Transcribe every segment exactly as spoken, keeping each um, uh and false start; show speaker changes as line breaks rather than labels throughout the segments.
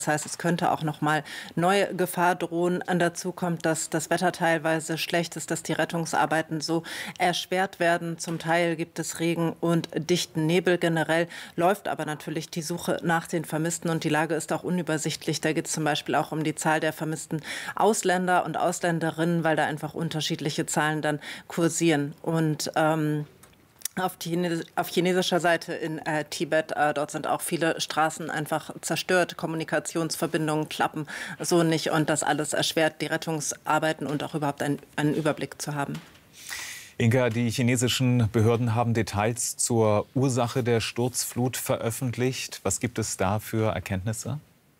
Das heißt, es könnte auch noch mal neue Gefahr drohen. Dazu kommt, dass das Wetter teilweise schlecht ist, dass die Rettungsarbeiten so erschwert werden. Zum Teil gibt es Regen und dichten Nebel. Generell läuft aber natürlich die Suche nach den Vermissten und die Lage ist auch unübersichtlich. Da geht es zum Beispiel auch um die Zahl der vermissten Ausländer und Ausländerinnen, weil da einfach unterschiedliche Zahlen dann kursieren. Und ähm, Auf, Chines auf chinesischer Seite in äh, Tibet, äh, dort sind auch viele Straßen einfach zerstört, Kommunikationsverbindungen klappen so nicht und das alles erschwert die Rettungsarbeiten und auch überhaupt ein, einen Überblick zu haben.
Inga, die chinesischen Behörden haben Details zur Ursache der Sturzflut veröffentlicht. Was gibt es da für Erkenntnisse?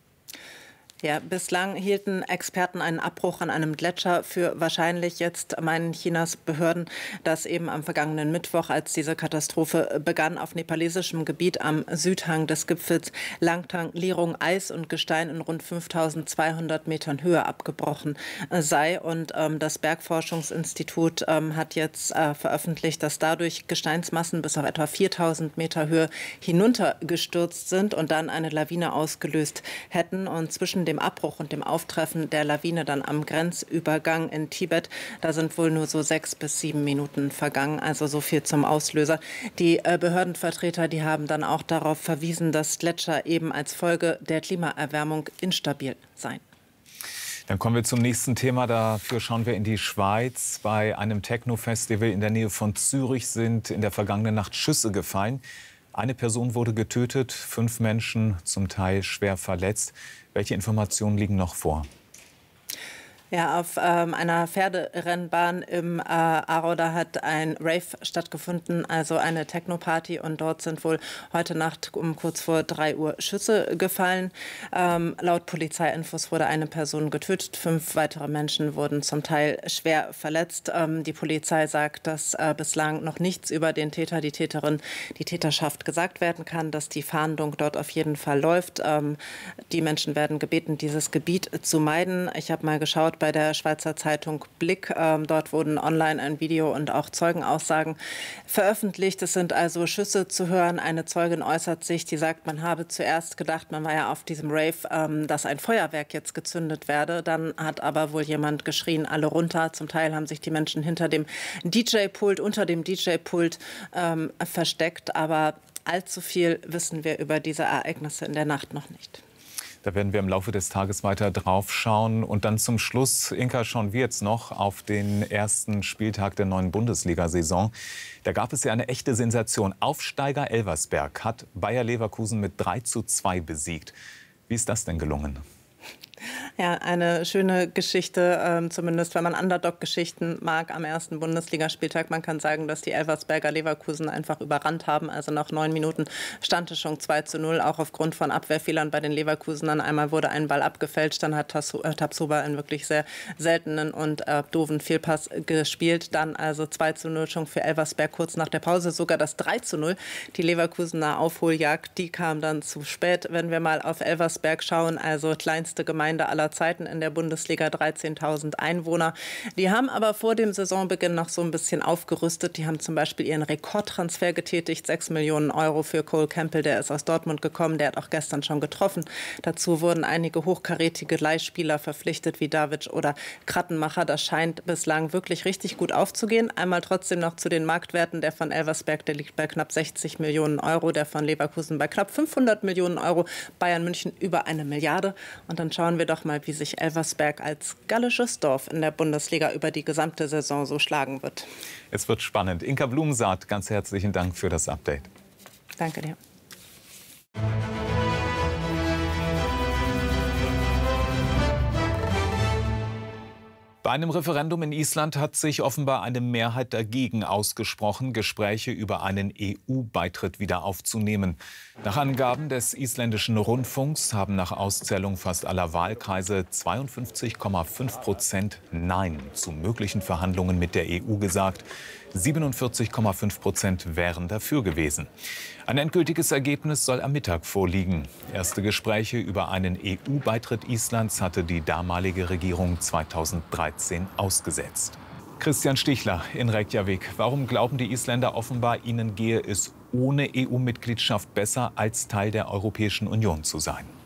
Ja, bislang hielten Experten einen Abbruch an einem Gletscher für wahrscheinlich. Jetzt meinen Chinas Behörden, dass eben am vergangenen Mittwoch, als diese Katastrophe begann, auf nepalesischem Gebiet am Südhang des Gipfels Langtang Lirung Eis und Gestein in rund fünftausendzweihundert Metern Höhe abgebrochen sei. Und ähm, das Bergforschungsinstitut ähm, hat jetzt äh, veröffentlicht, dass dadurch Gesteinsmassen bis auf etwa viertausend Meter Höhe hinuntergestürzt sind und dann eine Lawine ausgelöst hätten. Und zwischen dem Abbruch und dem Auftreffen der Lawine dann am Grenzübergang in Tibet, da sind wohl nur so sechs bis sieben Minuten vergangen, also so viel zum Auslöser. Die äh, Behördenvertreter, die haben dann auch darauf verwiesen, dass Gletscher eben als Folge der Klimaerwärmung instabil seien.
Dann kommen wir zum nächsten Thema. Dafür schauen wir in die Schweiz. Bei einem Techno-Festival in der Nähe von Zürich sind in der vergangenen Nacht Schüsse gefallen. Eine Person wurde getötet, fünf Menschen zum Teil schwer verletzt. Welche Informationen liegen noch vor?
Ja, auf ähm, einer Pferderennbahn im äh, Aarau, da hat ein Rave stattgefunden, also eine Techno-Party. Und dort sind wohl heute Nacht um kurz vor drei Uhr Schüsse gefallen. Ähm, laut Polizeiinfos wurde eine Person getötet. Fünf weitere Menschen wurden zum Teil schwer verletzt. Ähm, die Polizei sagt, dass äh, bislang noch nichts über den Täter, die Täterin, die Täterschaft gesagt werden kann, dass die Fahndung dort auf jeden Fall läuft. Ähm, die Menschen werden gebeten, dieses Gebiet zu meiden. Ich habe mal geschaut, bei der Schweizer Zeitung Blick. Ähm, dort wurden online ein Video und auch Zeugenaussagen veröffentlicht. Es sind also Schüsse zu hören. Eine Zeugin äußert sich, die sagt, man habe zuerst gedacht, man war ja auf diesem Rave, ähm, dass ein Feuerwerk jetzt gezündet werde. Dann hat aber wohl jemand geschrien, alle runter. Zum Teil haben sich die Menschen hinter dem D J-Pult, unter dem D J-Pult ähm, versteckt. Aber allzu viel wissen wir über diese Ereignisse in der Nacht noch nicht.
Da werden wir im Laufe des Tages weiter drauf schauen. Und dann zum Schluss, Inka, schauen wir jetzt noch auf den ersten Spieltag der neuen Bundesliga-Saison. Da gab es ja eine echte Sensation. Aufsteiger Elversberg hat Bayer Leverkusen mit drei zu zwei besiegt. Wie ist das denn gelungen?
Ja, eine schöne Geschichte, ähm, zumindest wenn man Underdog-Geschichten mag am ersten Bundesligaspieltag. Man kann sagen, dass die Elversberger Leverkusen einfach überrannt haben. Also nach neun Minuten stand es schon zwei zu null, auch aufgrund von Abwehrfehlern bei den Leverkusenern. Einmal wurde ein Ball abgefälscht, dann hat Tabsoba einen wirklich sehr seltenen und äh, doofen Fehlpass gespielt. Dann also zwei zu null schon für Elversberg kurz nach der Pause, sogar das drei zu null. Die Leverkusener Aufholjagd, die kam dann zu spät. Wenn wir mal auf Elversberg schauen, also kleinste Gemeinde aller Zeiten in der Bundesliga, dreizehntausend Einwohner. Die haben aber vor dem Saisonbeginn noch so ein bisschen aufgerüstet. Die haben zum Beispiel ihren Rekordtransfer getätigt, sechs Millionen Euro für Cole Campbell, der ist aus Dortmund gekommen, der hat auch gestern schon getroffen. Dazu wurden einige hochkarätige Leihspieler verpflichtet, wie Davic oder Krattenmacher. Das scheint bislang wirklich richtig gut aufzugehen. Einmal trotzdem noch zu den Marktwerten. Der von Elversberg, der liegt bei knapp sechzig Millionen Euro, der von Leverkusen bei knapp fünfhundert Millionen Euro, Bayern München über eine Milliarde. Und dann schauen wir doch mal, wie sich Elversberg als gallisches Dorf in der Bundesliga über die gesamte Saison so schlagen wird.
Es wird spannend. Inka Blumensaat, ganz herzlichen Dank für das Update.
Danke dir.
Bei einem Referendum in Island hat sich offenbar eine Mehrheit dagegen ausgesprochen, Gespräche über einen E U-Beitritt wieder aufzunehmen. Nach Angaben des isländischen Rundfunks haben nach Auszählung fast aller Wahlkreise zweiundfünfzig Komma fünf Prozent Nein zu möglichen Verhandlungen mit der E U gesagt. siebenundvierzig Komma fünf Prozent wären dafür gewesen. Ein endgültiges Ergebnis soll am Mittag vorliegen. Erste Gespräche über einen E U-Beitritt Islands hatte die damalige Regierung zweitausenddreizehn ausgesetzt. Christian Stichler in Reykjavik. Warum glauben die Isländer offenbar, ihnen gehe es ohne E U-Mitgliedschaft besser als Teil der Europäischen Union zu sein?